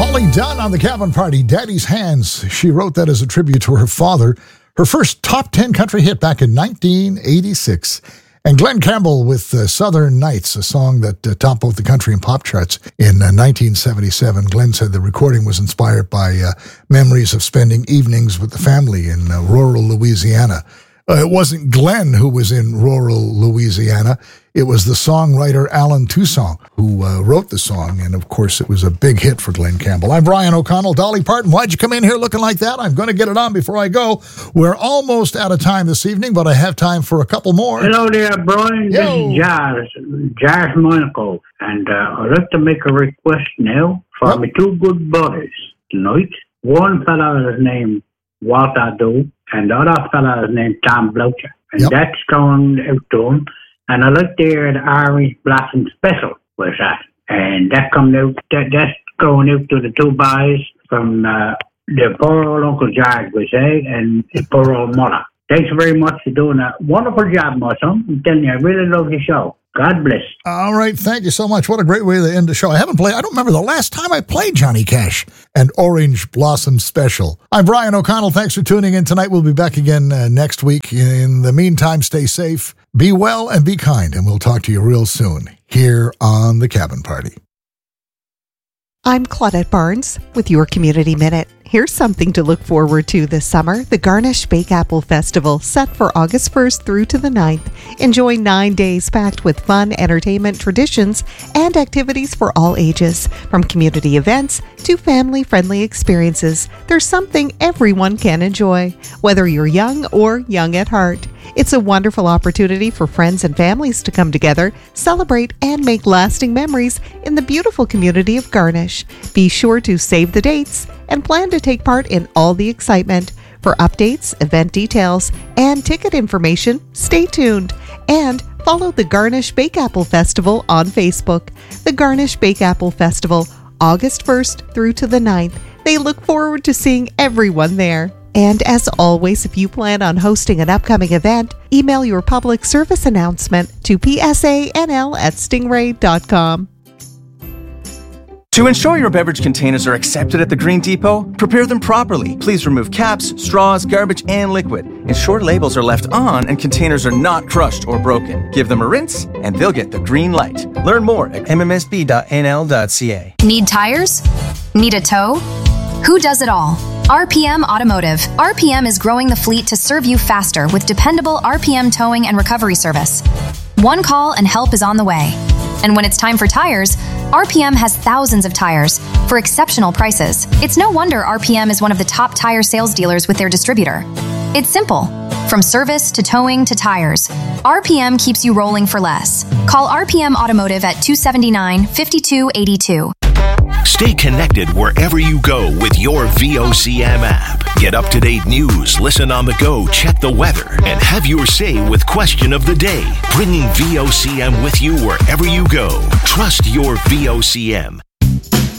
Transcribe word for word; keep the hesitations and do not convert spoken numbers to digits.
Holly Dunn on the Cabin Party, Daddy's Hands. She wrote that as a tribute to her father. Her first top ten country hit back in nineteen eighty-six. And Glen Campbell with uh, Southern Nights, a song that uh, topped both the country and pop charts in uh, nineteen seventy-seven. Glen said the recording was inspired by uh, memories of spending evenings with the family in uh, rural Louisiana. Uh, it wasn't Glen who was in rural Louisiana. It was the songwriter Alan Toussaint who uh, wrote the song, and of course it was a big hit for Glen Campbell. I'm Brian O'Connell. Dolly Parton, why'd you come in here looking like that? I'm going to get it on before I go. We're almost out of time this evening, but I have time for a couple more. Hello there, Brian. Yo. This is Jazz, Jazz Monaco, and uh, I'd like to make a request now for Yep. my two good buddies tonight. One fella is named Walter Doe, and the other fella is named Tom Bloucher, and Yep. that's going out to him. And I like to hear the Orange Blossom Special with that. And that coming out, that, that's going out to the two boys from uh, the poor old Uncle George, we say, and the poor old mother. Thanks very much for doing a wonderful job, my son. I'm telling you, I really love the show. God bless. All right, thank you so much. What a great way to end the show. I haven't played, I don't remember the last time I played Johnny Cash and Orange Blossom Special. I'm Brian O'Connell. Thanks for tuning in tonight. We'll be back again uh, next week. In the meantime, stay safe, be well, and be kind, and we'll talk to you real soon here on The Cabin Party. I'm Claudette Barnes with your Community Minute. Here's something to look forward to this summer. The Garnish Bake Apple Festival, set for August first through to the ninth. Enjoy nine days packed with fun, entertainment, traditions, and activities for all ages. From community events to family-friendly experiences, there's something everyone can enjoy, whether you're young or young at heart. It's a wonderful opportunity for friends and families to come together, celebrate, and make lasting memories in the beautiful community of Garnish. Be sure to save the dates and plan to take part in all the excitement. For updates, event details, and ticket information, stay tuned and follow the Garnish Bake Apple Festival on Facebook. The Garnish Bake Apple Festival, August first through to the ninth. They look forward to seeing everyone there. And as always, if you plan on hosting an upcoming event, email your public service announcement to p s a n l at stingray dot com. To ensure your beverage containers are accepted at the Green Depot, prepare them properly. Please remove caps, straws, garbage, and liquid. Ensure labels are left on and containers are not crushed or broken. Give them a rinse, and they'll get the green light. Learn more at m m s b dot n l dot c a. Need tires? Need a tow? Who does it all? R P M Automotive. R P M is growing the fleet to serve you faster with dependable R P M towing and recovery service. One call and help is on the way. And when it's time for tires, R P M has thousands of tires for exceptional prices. It's no wonder R P M is one of the top tire sales dealers with their distributor. It's simple. From service to towing to tires, R P M keeps you rolling for less. Call R P M Automotive at two seven nine, five two eight two. Stay connected wherever you go with your V O C M app. Get up-to-date news, listen on the go, check the weather, and have your say with Question of the Day. Bringing V O C M with you wherever you go. Trust your V O C M.